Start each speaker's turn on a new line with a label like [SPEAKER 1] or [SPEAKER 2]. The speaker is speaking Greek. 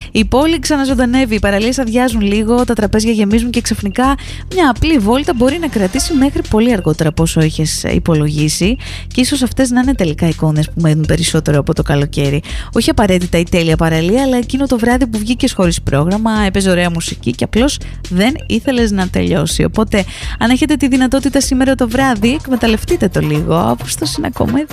[SPEAKER 1] Η πόλη ξαναζωντανεύει, οι παραλίες αδειάζουν λίγο, τα τραπέζια γεμίζουν και ξαφνικά μια απλή βόλτα μπορεί να κρατήσει μέχρι πολύ αργότερα από όσο είχες υπολογίσει, και ίσως αυτές να είναι τελικά εικόνες που μένουν περισσότερο από το καλοκαίρι. Όχι απαραίτητα η τέλεια παραλία, αλλά εκείνο το βράδυ που βγήκες χωρίς πρόγραμμα, έπαιζε ωραία μουσική και απλώς δεν ήθελες να τελειώσει. Οπότε, αν έχετε τη δυνατότητα σήμερα το βράδυ, εκμεταλλευτείτε το λίγο, όπως το είναι ακόμα